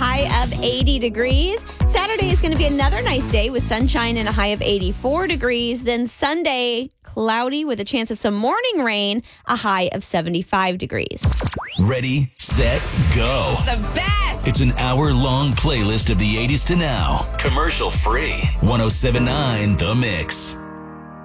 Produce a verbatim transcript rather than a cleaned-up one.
high of eighty degrees. Saturday is going to be another nice day with sunshine and a high of eighty-four degrees. Then Sunday, cloudy with a chance of some morning rain, a high of seventy-five degrees. Ready, set, go. The best! It's an hour-long playlist of the eighties to now. Commercial free. one oh seven point nine The Mix.